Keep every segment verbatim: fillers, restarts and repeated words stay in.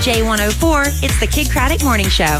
J one oh four, it's the Kidd Kraddick Morning Show.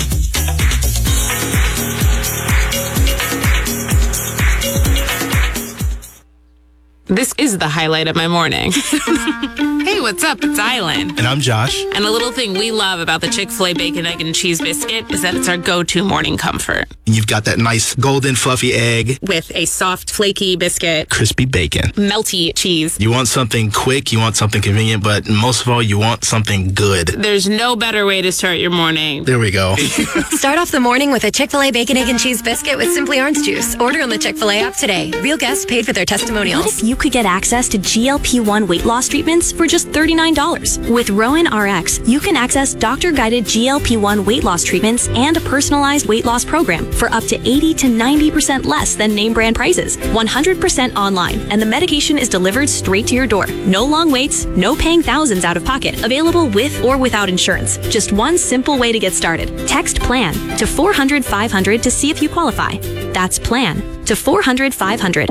This is the highlight of my morning. Hey, what's up? It's Island. And I'm Josh. And a little thing we love about the Chick-fil-A Bacon, Egg, and Cheese Biscuit is that it's our go-to morning comfort. You've got that nice golden fluffy egg. With a soft, flaky biscuit. Crispy bacon. Melty cheese. You want something quick, you want something convenient, but most of all, you want something good. There's no better way to start your morning. There we go. Start off the morning with a Chick-fil-A Bacon, Egg, and Cheese Biscuit with Simply Orange Juice. Order on the Chick-fil-A app today. Real guests paid for their testimonials. What if you could get access to G L P one weight loss treatments for just thirty-nine dollars? With Rowan R X, you can access doctor-guided G L P one weight loss treatments and a personalized weight loss program for up to eighty to ninety percent less than name brand prices. one hundred percent online, and the medication is delivered straight to your door. No long waits, no paying thousands out of pocket. Available with or without insurance. Just one simple way to get started. Text PLAN to four hundred five hundred to see if you qualify. That's PLAN to four hundred five hundred.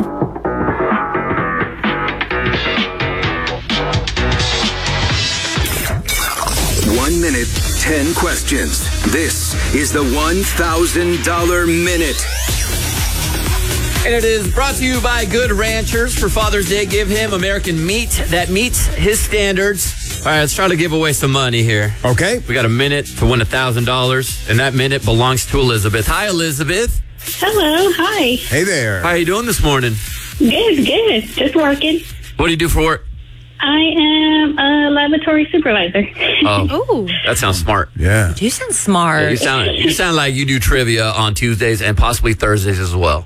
One minute, ten questions. This is the one thousand dollars Minute. And it is brought to you by Good Ranchers. For Father's Day, give him American meat that meets his standards. All right, let's try to give away some money here. Okay. We got a minute to win one thousand dollars, and that minute belongs to Elizabeth. Hi, Elizabeth. Hello, hi. Hey there. How are you doing this morning? Good, good. Just working. What do you do for work? I am a laboratory supervisor. Oh, Ooh. That sounds smart. Yeah. You sound smart. Yeah, you sound you sound like you do trivia on Tuesdays and possibly Thursdays as well.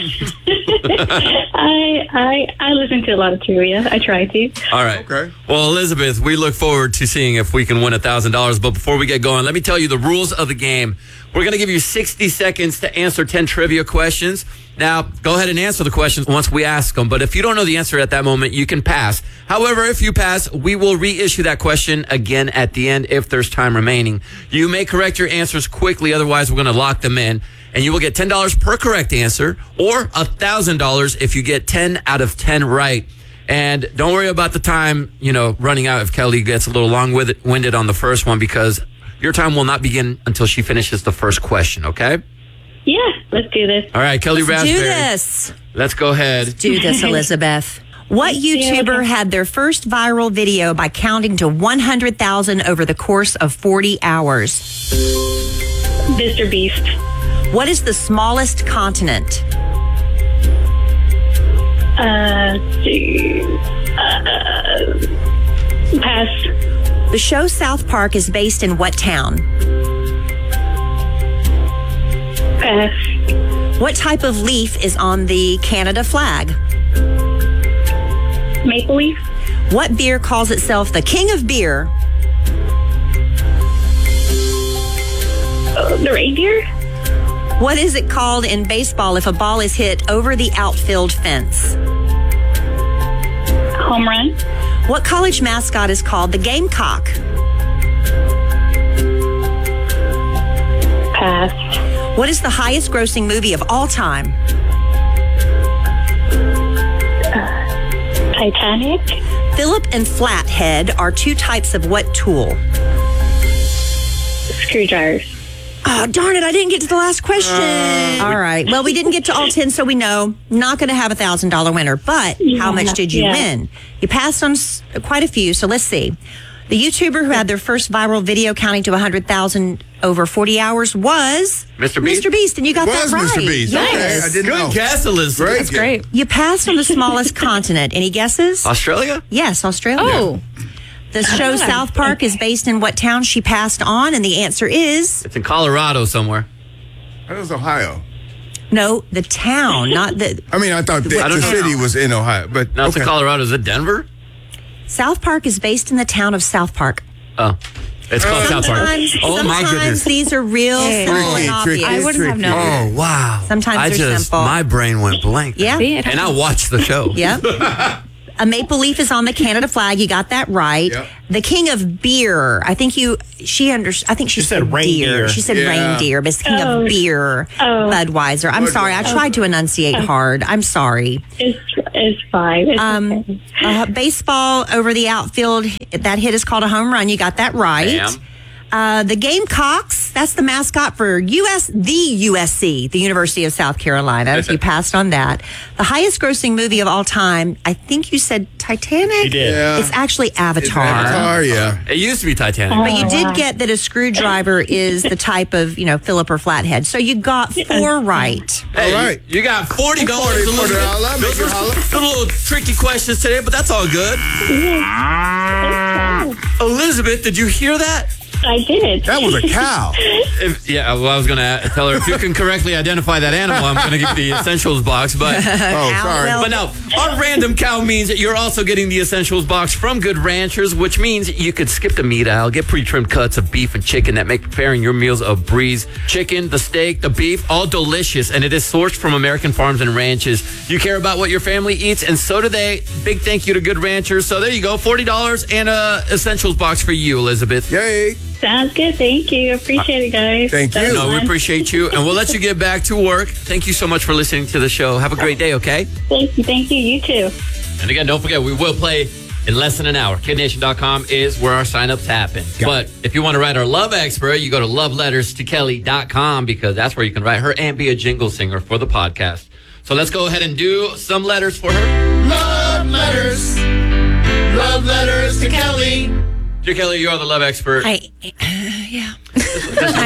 I I I listen to a lot of trivia. I try to. All right. Okay. Well, Elizabeth, we look forward to seeing if we can win one thousand dollars. But before we get going, let me tell you the rules of the game. We're going to give you sixty seconds to answer ten trivia questions. Now, go ahead and answer the questions once we ask them. But if you don't know the answer at that moment, you can pass. However, if you pass, we will reissue that question again at the end if there's time remaining. You may correct your answers quickly. Otherwise, we're going to lock them in. And you will get ten dollars per correct answer or one thousand dollars if you get ten out of ten right. And don't worry about the time, you know, running out if Kelly gets a little long-winded on the first one, because your time will not begin until she finishes the first question, okay? Yeah, let's do this. All right, Kelly Let's Raspberry. do this. Let's go ahead. Do this, Elizabeth. What YouTuber had their first viral video by counting to one hundred thousand over the course of forty hours? Mister Beast. What is the smallest continent? Uh, uh, pass. The show South Park is based in what town? Pass. What type of leaf is on the Canada flag? Maple leaf. What beer calls itself the king of beer? Uh, the reindeer. What is it called in baseball if a ball is hit over the outfield fence? Home run. What college mascot is called the Gamecock? Pass. What is the highest grossing movie of all time? Uh, Titanic. Phillip and flathead are two types of what tool? Screwdrivers. Oh, darn it, I didn't get to the last question. Uh, all right. Well, we didn't get to all ten, so we know not going to have a one thousand dollars winner. But yeah, how much did you yeah. win? You passed on s- quite a few, so let's see. The YouTuber who had their first viral video counting to one hundred thousand over forty hours was Mister Beast. Mister Beast, and you got It that was right. Mister Beast. Yes. Okay, I didn't Good know. guess, Elizabeth. Great That's great. You passed on the smallest continent. Any guesses? Australia? Yes, Australia. Oh. The show South Park is based in what town she passed on? And the answer is It's in Colorado somewhere. That was Ohio. no, the town, not the. I mean, I thought the, I don't the know. city was in Ohio, but No, it's in okay. Colorado. Is it Denver? South Park is based in the town of South Park. Oh. It's called South Park. Sometimes, Oh, my sometimes goodness. these are real simple Tricky, and obvious. tricky, I wouldn't have tricky. known. Oh, wow. Sometimes I they're just, simple. my brain went blank. Yeah. See, it And I happens. watched the show. Yep. A maple leaf is on the Canada flag. You got that right. Yep. The king of beer. I think you. She under. I think she, She said deer. reindeer. She said Yeah. reindeer, but it's the king Oh. of beer. Oh. Budweiser. I'm sorry. I tried to enunciate hard. I'm sorry. It's it's fine. It's Um, okay. uh, baseball over the outfield. That hit is called a home run. You got that right. Bam. Uh, the Gamecocks, that's the mascot for U S the U S C, the University of South Carolina. If you passed on that. The highest grossing movie of all time, I think you said Titanic? You did. Yeah. It's actually Avatar. It's Avatar, yeah. It used to be Titanic. But you did get that a screwdriver is the type of, you know, Philip or flathead. So you got four right. Hey, All right. You, you got forty dollars. forty, forty dollars. Make it holler. A little tricky questions today, but that's all good. Elizabeth, did you hear that? I did. That was a cow. If, yeah, well, I was going to tell her if you can correctly identify that animal, I'm going to give you the essentials box. But Oh, sorry. well- but now, our random cow means that you're also getting the essentials box from Good Ranchers, which means you could skip the meat aisle, get pre-trimmed cuts of beef and chicken that make preparing your meals a breeze. Chicken, the steak, the beef, all delicious, and it is sourced from American farms and ranches. You care about what your family eats, and so do they. Big thank you to Good Ranchers. So there you go, forty dollars and a essentials box for you, Elizabeth. Yay. Sounds good. Thank you. Appreciate it, guys. Thank That you. was No, we fun. appreciate you, and we'll let you get back to work. Thank you so much for listening to the show. Have a great day, okay? Thank you. Thank you. You too. And again, don't forget, we will play in less than an hour. Kid Nation dot com is where our signups happen. Got But if you want to write our love expert, you go to love letters to kelly dot com because that's where you can write her and be a jingle singer for the podcast. So let's go ahead and do some letters for her. Love letters. Love letters to Kelly. Dear Kelly, you are the love expert. I, yeah, I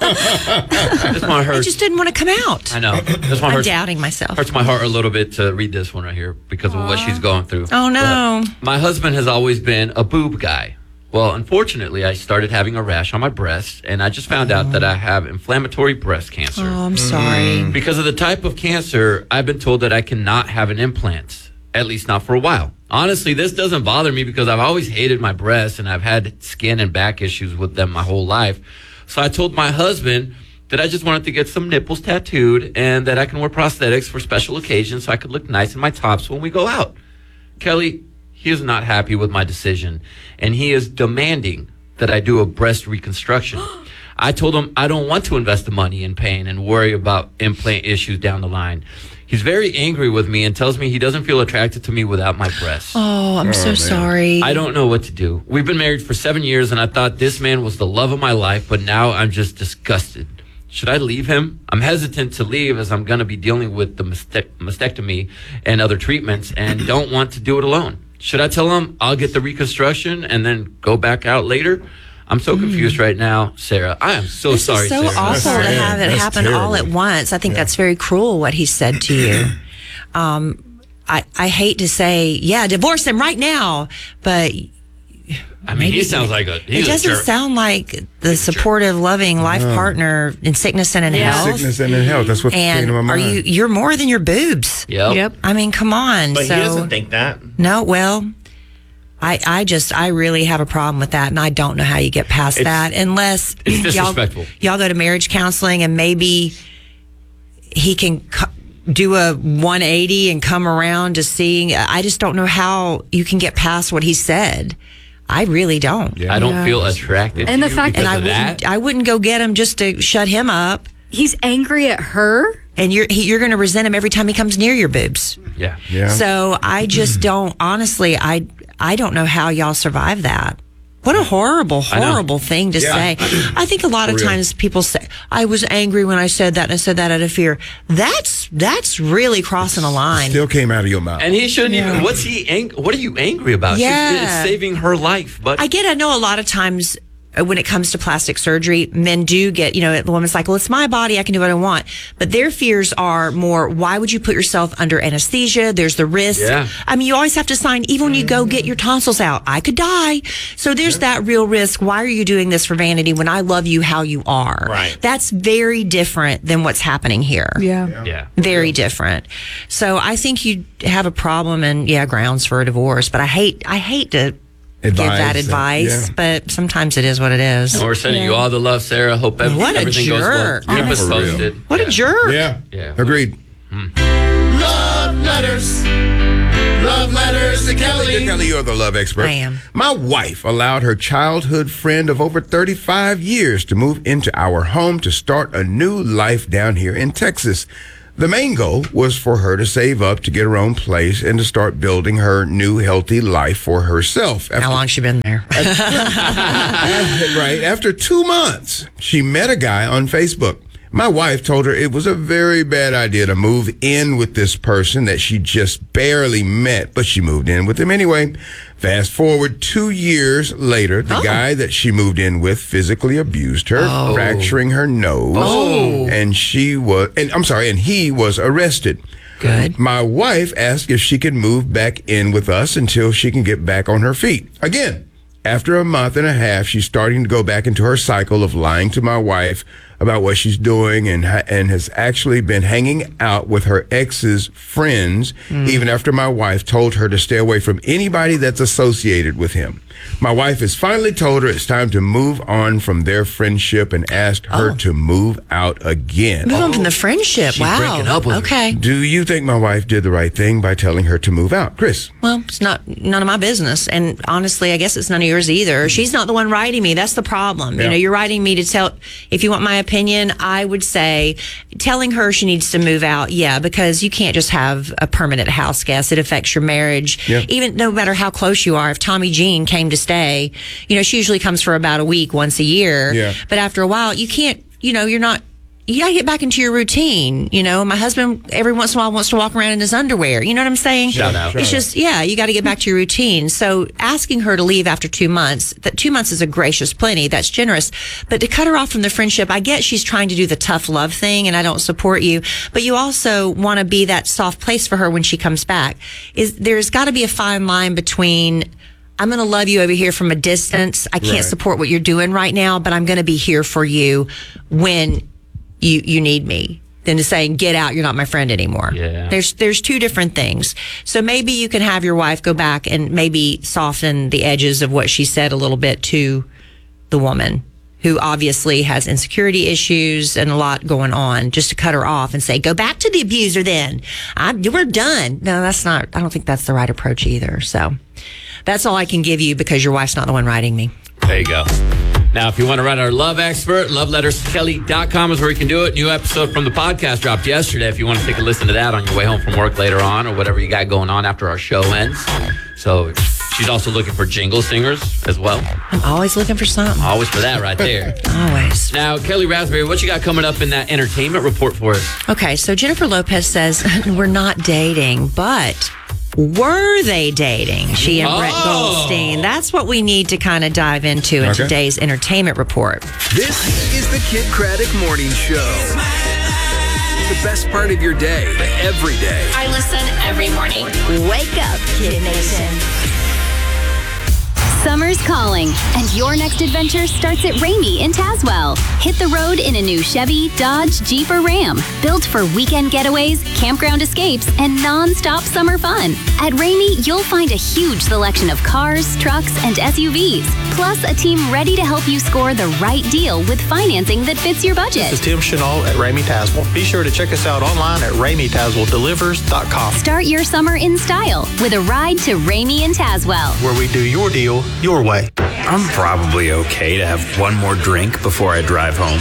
am. Just want her. I just didn't want to come out. I know. Just want I'm her. doubting myself. Hurts my heart a little bit to read this one right here because of what she's going through. Oh, no. But my husband has always been a boob guy. Well, unfortunately, I started having a rash on my breast, and I just found out that I have inflammatory breast cancer. Oh, I'm sorry. Because of the type of cancer, I've been told that I cannot have an implant, at least not for a while. Honestly, this doesn't bother me because I've always hated my breasts and I've had skin and back issues with them my whole life. So I told my husband that I just wanted to get some nipples tattooed and that I can wear prosthetics for special occasions so I could look nice in my tops when we go out. Kelly, he is not happy with my decision and he is demanding that I do a breast reconstruction. I told him I don't want to invest the money in pain and worry about implant issues down the line. He's very angry with me and tells me he doesn't feel attracted to me without my breasts. Oh, I'm so sorry. I don't know what to do. We've been married for seven years and I thought this man was the love of my life, but now I'm just disgusted. Should I leave him? I'm hesitant to leave as I'm going to be dealing with the mastect- mastectomy and other treatments and don't want to do it alone. Should I tell him I'll get the reconstruction and then go back out later? I'm so confused right now, Sarah. I am so This sorry, is so Sarah. awful to That's have it terrible. happen That's all at terrible. once. I think that's very cruel what he said to you. Um, I, I hate to say, yeah, divorce him right now, but I mean, he sounds like a it he's a doesn't jerk. sound like the supportive, loving life partner in sickness and in health. Sickness and in health. That's what came And to my are mind. you? You're more than your boobs. Yep. Yep. I mean, come on. But so he doesn't think that. no, well, I, I just, I really have a problem with that, and I don't know how you get past that unless it's y'all, disrespectful. y'all go to marriage counseling and maybe he can co- do a one eighty and come around to seeing. I just don't know how you can get past what he said. I really don't. Yeah. I don't feel attracted And to the you fact- because And I of wouldn't, that. I wouldn't go get him just to shut him up. He's angry at her. And you're he, you're going to resent him every time he comes near your boobs. Yeah. Yeah. So I just don't. Honestly, I I don't know how y'all survive that. What a horrible, I know. horrible thing to Yeah. say. I think a lot of real. times people say, "I was angry when I said that, and I said that out of fear." That's that's really crossing a line. Still came out of your mouth. And he shouldn't even. What's he? Ang- what are you angry about? Yeah. She's, it's saving her life. But I get. I know a lot of times uh, when it comes to plastic surgery, men do get. You know, the woman's like, "Well, it's my body. I can do what I want." But their fears are more, why would you put yourself under anesthesia? There's the risk. Yeah. I mean, you always have to sign, even when you go get your tonsils out, I could die. So there's that real risk. Why are you doing this for vanity when I love you how you are? Right. That's very different than what's happening here. Yeah. yeah. Very different. So I think you have a problem and yeah, grounds for a divorce. But I hate, I hate to give Advice, that uh, advice, yeah. but sometimes it is what it is. And we're sending you all the love, Sarah. Hope ev- What a everything jerk. goes well. Keep us For real. posted. What Yeah. a jerk. Yeah. Yeah. Agreed. Love letters. Love letters to Dear Kelly. Kelly, you're the love expert. I am. My wife allowed her childhood friend of over thirty-five years to move into our home to start a new life down here in Texas. The main goal was for her to save up to get her own place and to start building her new healthy life for herself. After, How long she been there? after, right. After two months, she met a guy on Facebook. My wife told her it was a very bad idea to move in with this person that she just barely met, but she moved in with him anyway. Fast forward two years later, the oh. guy that she moved in with physically abused her, oh. fracturing her nose. Oh. And she was, and I'm sorry, and he was arrested. Good. My wife asked if she could move back in with us until she can get back on her feet. Again, after a month and a half, she's starting to go back into her cycle of lying to my wife about what she's doing and and has actually been hanging out with her ex's friends, mm. even after my wife told her to stay away from anybody that's associated with him. My wife has finally told her it's time to move on from their friendship and asked her oh. to move out again. Move on from the friendship. She's wow. breaking up with okay. her. Do you think my wife did the right thing by telling her to move out? Chris? Well, it's not none of my business. And honestly, I guess it's none of yours either. She's not the one writing me. That's the problem. Yeah. You know, you're writing me to tell, if you want my opinion, I would say telling her she needs to move out. Yeah, because you can't just have a permanent house guest. It affects your marriage. Yeah. Even no matter how close you are. If Tommy Jean came to stay, you know, she usually comes for about a week once a year. Yeah. But after a while, you can't, you know, you're not, you gotta get back into your routine. You know, my husband every once in a while wants to walk around in his underwear. You know what I'm saying? Shout out. It's just, yeah, you got to get back to your routine. So asking her to leave after two months, that two months is a gracious plenty. That's generous. But to cut her off from the friendship, I get she's trying to do the tough love thing, and I don't support you. But you also want to be that soft place for her when she comes back. Is there's got to be a fine line between, I'm going to love you over here from a distance. I can't right. support what you're doing right now, but I'm going to be here for you when you you need me, than to saying, get out, you're not my friend anymore. Yeah. There's there's two different things. So maybe you can have your wife go back and maybe soften the edges of what she said a little bit to the woman who obviously has insecurity issues and a lot going on, just to cut her off and say, go back to the abuser then. I, we're done. No, that's not, I don't think that's the right approach either. So that's all I can give you because your wife's not the one writing me. There you go. Now, if you want to write our love expert, love letters kelly dot com is where you can do it. New episode from the podcast dropped yesterday. If you want to take a listen to that on your way home from work later on or whatever you got going on after our show ends. So she's also looking for jingle singers as well. I'm always looking for something. Always for that right there. Always. Now, Kelly Raspberry, what you got coming up in that entertainment report for us? Okay, so Jennifer Lopez says, we're not dating, but were they dating? She and oh. Brett Goldstein. That's what we need to kind of dive into in okay. today's entertainment report. This is the Kid Craddock Morning Show. The best part of your day, every day. I listen every morning. Wake up, Kid Nation. Summer's calling, and your next adventure starts at Ramey in Tazewell. Hit the road in a new Chevy, Dodge, Jeep, or Ram. Built for weekend getaways, campground escapes, and non-stop summer fun. At Ramey, you'll find a huge selection of cars, trucks, and S U Vs. Plus, a team ready to help you score the right deal with financing that fits your budget. This is Tim Chenault at Ramey Tazewell. Be sure to check us out online at ramey tazewell delivers dot com. Start your summer in style with a ride to Ramey in Tazewell, where we do your deal your way. I'm probably okay to have one more drink before I drive home.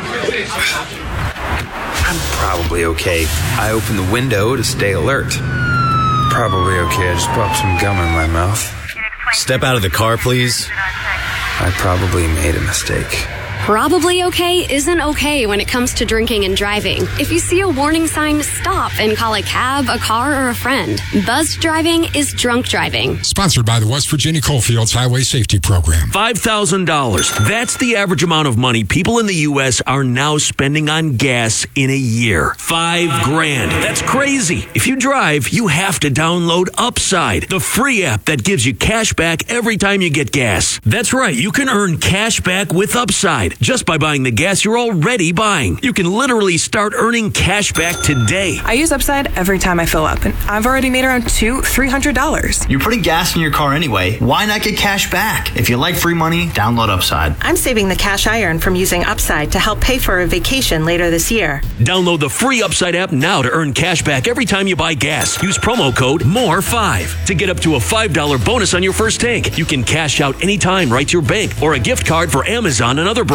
I'm probably okay. I open the window to stay alert. Probably okay. I just popped some gum in my mouth. Step out of the car, please. I probably made a mistake. Probably okay isn't okay when it comes to drinking and driving. If you see a warning sign, stop and call a cab, a car, or a friend. Buzzed driving is drunk driving. Sponsored by the West Virginia Coalfields Highway Safety Program. five thousand dollars. That's the average amount of money people in the U S are now spending on gas in a year. Five grand. That's crazy. If you drive, you have to download Upside, the free app that gives you cash back every time you get gas. That's right. You can earn cash back with Upside just by buying the gas you're already buying. You can literally start earning cash back today. I use Upside every time I fill up, and I've already made around two, three hundred dollars. You're putting gas in your car anyway. Why not get cash back? If you like free money, download Upside. I'm saving the cash I earn from using Upside to help pay for a vacation later this year. Download the free Upside app now to earn cash back every time you buy gas. Use promo code M O R E five to get up to a five dollars bonus on your first tank. You can cash out anytime right to your bank or a gift card for Amazon and other brands.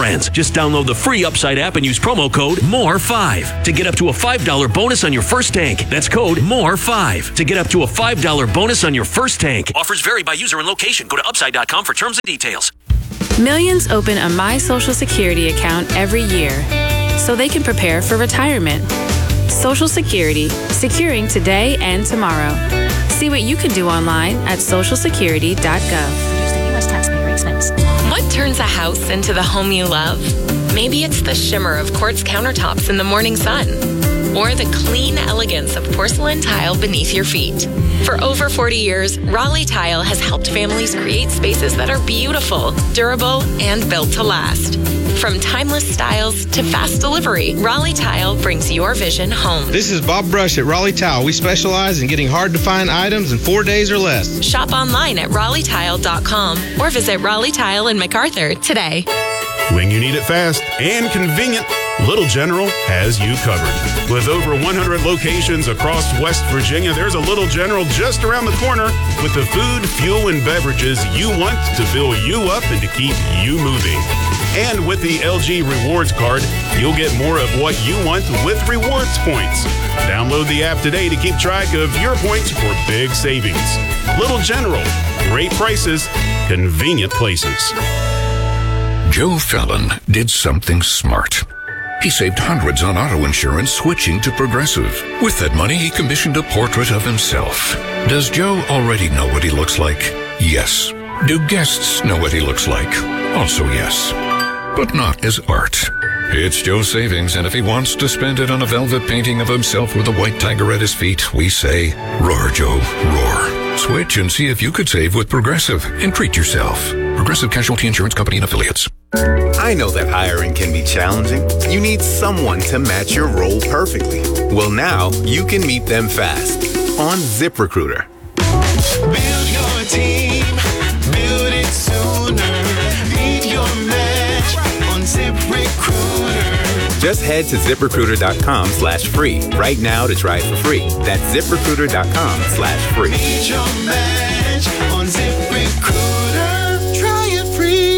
friends. Just download the free Upside app and use promo code M O R E five to get up to a five dollar bonus on your first tank. That's code M O R E five to get up to a five dollar bonus on your first tank. Offers vary by user and location. Go to upside dot com for terms and details. Millions open a My Social Security account every year so they can prepare for retirement. Social Security, securing today and tomorrow. See what you can do online at social security dot gov. U S taxpayer expense. What turns a house into the home you love? Maybe it's the shimmer of quartz countertops in the morning sun, or the clean elegance of porcelain tile beneath your feet. For over forty years, Raleigh Tile has helped families create spaces that are beautiful, durable, and built to last. From timeless styles to fast delivery, Raleigh Tile brings your vision home. This is Bob Brush at Raleigh Tile. We specialize in getting hard-to-find items in four days or less. Shop online at raleigh tile dot com or visit Raleigh Tile in MacArthur today. When you need it fast and convenient, Little General has you covered. With over one hundred locations across West Virginia, there's a Little General just around the corner with the food, fuel, and beverages you want to fill you up and to keep you moving. And with the L G Rewards Card, you'll get more of what you want with rewards points. Download the app today to keep track of your points for big savings. Little General, great prices, convenient places. Joe Fallon did something smart. He saved hundreds on auto insurance switching to Progressive. With that money, he commissioned a portrait of himself. Does Joe already know what he looks like? Yes. Do guests know what he looks like? Also yes. But not as art. It's Joe's savings, and if he wants to spend it on a velvet painting of himself with a white tiger at his feet, we say, roar, Joe, roar. Switch and see if you could save with Progressive and treat yourself. Progressive Casualty Insurance Company and Affiliates. I know that hiring can be challenging. You need someone to match your role perfectly. Well, now you can meet them fast on ZipRecruiter. Build your team, build it sooner. Meet your match on ZipRecruiter. Just head to ZipRecruiter.com slash free right now to try it for free. That's ZipRecruiter.com slash free. Meet your match on ZipRecruiter. Try it free.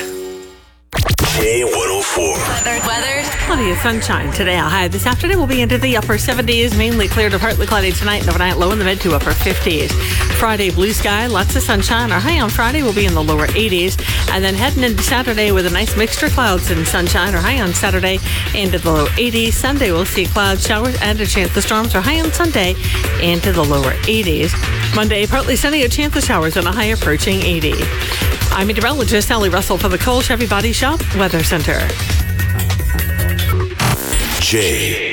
K one oh four. Weather. Weather. Plenty of sunshine today. A high this afternoon will be into the upper seventies, mainly clear to partly cloudy tonight and overnight low in the mid to upper fifties. Friday, blue sky, lots of sunshine. Our high on Friday will be in the lower eighties. And then heading into Saturday with a nice mixture of clouds and sunshine. Our high on Saturday into the low eighties. Sunday we'll see clouds, showers, and a chance of storms. Our high on Sunday into the lower eighties. Monday, partly sunny, a chance of showers and a high approaching eighty. I'm meteorologist Sally Russell for the Cole Chevy Body Shop Weather Center. J.